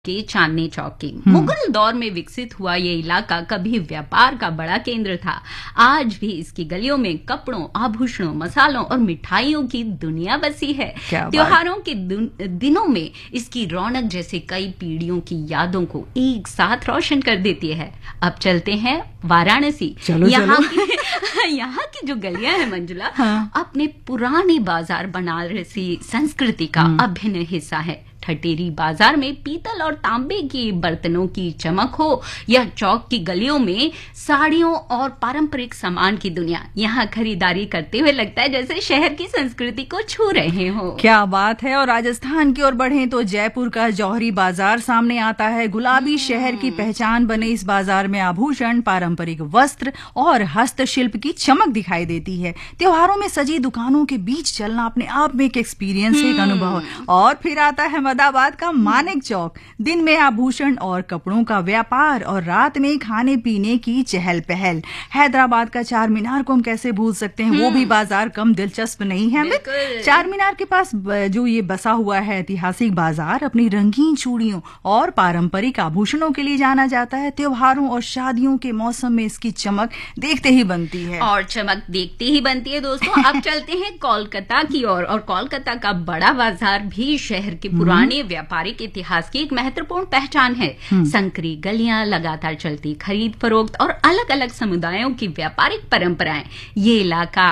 के चांदनी चौक की मुगल दौर में विकसित हुआ ये इलाका कभी व्यापार का बड़ा केंद्र था। आज भी इसकी गलियों में कपड़ों, आभूषणों, मसालों और मिठाइयों की दुनिया बसी है। त्योहारों के दिनों में इसकी रौनक जैसे कई पीढ़ियों की यादों को एक साथ रोशन कर देती है। अब चलते हैं वाराणसी। यहाँ की जो गलियां हैं मंजुला, अपने पुराने बाजार बनारसी संस्कृति का अभिन्न हिस्सा है। ठटेरी बाजार में पीतल और तांबे के बर्तनों की चमक हो या चौक की गलियों में साड़ियों और पारंपरिक सामान की दुनिया, यहाँ खरीदारी करते हुए लगता है जैसे शहर की संस्कृति को छू रहे हो। क्या बात है। और राजस्थान की ओर बढ़े तो जयपुर का जौहरी बाजार सामने आता है। गुलाबी शहर की पहचान बने इस बाजार में आभूषण, पारंपरिक वस्त्र और हस्तशिल्प की चमक दिखाई देती है। त्योहारों में सजी दुकानों के बीच चलना अपने आप में एक एक्सपीरियंस, एक अनुभव। और फिर आता है अहमदाबाद का मानिक चौक। दिन में आभूषण और कपड़ों का व्यापार और रात में खाने पीने की चहल पहल। हैदराबाद का चार मीनार को हम कैसे भूल सकते हैं, वो भी बाजार कम दिलचस्प नहीं है हमें। चार मीनार के पास जो ये बसा हुआ है ऐतिहासिक बाजार अपनी रंगीन चूड़ियों और पारंपरिक आभूषणों के लिए जाना जाता है। त्योहारों और शादियों के मौसम में इसकी चमक देखते ही बनती है। और चमक देखते ही बनती है दोस्तों। अब चलते हैं कोलकाता की ओर। और कोलकाता का बड़ा बाजार भी शहर के पुराने व्यापारिक इतिहास की एक महत्वपूर्ण पहचान है। संकरी गलियां, लगातार चलती खरीद फरोख्त और अलग अलग समुदायों की व्यापारिक परंपराएं। ये इलाका